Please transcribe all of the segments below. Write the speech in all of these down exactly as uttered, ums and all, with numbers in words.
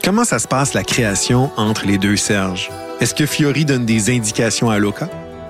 Comment ça se passe, la création entre les deux Serge? Est-ce que Fiori donne des indications à Luca?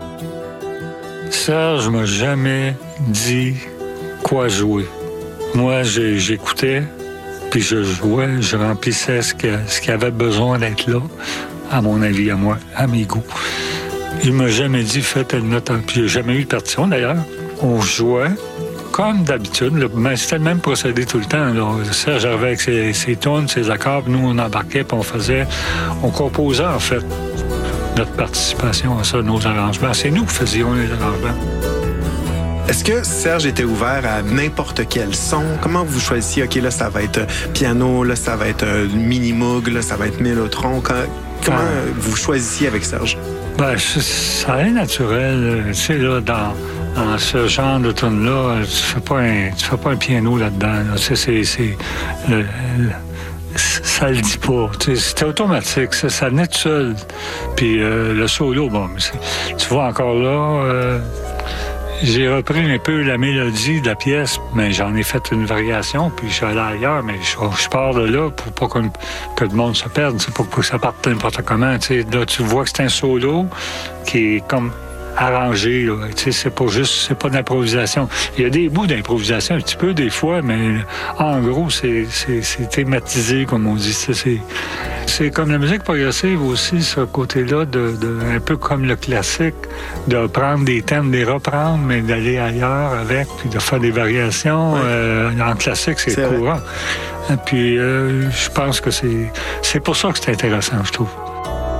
Serge m'a jamais dit quoi jouer. Moi, j'écoutais, puis je jouais, je remplissais ce qui ce qui avait besoin d'être là, à mon avis, à moi, à mes goûts. Il m'a jamais dit « fais telle note », puis il n'a jamais eu de partition, d'ailleurs. On jouait comme d'habitude, mais c'était le même procédé tout le temps. Là. Serge arrivait avec ses, ses tunes, ses accords, puis nous, on embarquait, puis on faisait... On composait, en fait, notre participation à ça, nos arrangements. C'est nous qui faisions les arrangements. Est-ce que Serge était ouvert à n'importe quel son? Comment vous choisissiez? OK, là, ça va être piano, là, ça va être mini-moog, là, ça va être mélotron. Comment ah. vous choisissiez avec Serge? Ben, ça est naturel. Tu sais, là, dans, dans ce genre de tune-là, tu fais pas un, tu fais pas un piano là-dedans. Là. Tu sais, c'est... c'est le, le, ça le dit pas. C'était automatique. Ça, ça venait tout seul. Puis euh, le solo, bon, tu vois encore là... Euh, J'ai repris un peu la mélodie de la pièce, mais j'en ai fait une variation, puis je suis allé ailleurs, mais je, je pars de là pour pas que, que le monde se perde, pour que ça parte n'importe comment. T'sais. Là, tu vois que c'est un solo qui est comme arrangé. Là. C'est pas juste, c'est pas d'improvisation. Il y a des bouts d'improvisation un petit peu des fois, mais en gros, c'est, c'est, c'est thématisé, comme on dit. C'est, c'est comme la musique progressive aussi, ce côté-là, de, de, un peu comme le classique, de prendre des thèmes, de les reprendre, mais d'aller ailleurs avec, puis de faire des variations. Ouais. Euh, en classique, c'est, c'est courant. Vrai. Puis euh, je pense que c'est, c'est pour ça que c'est intéressant, je trouve.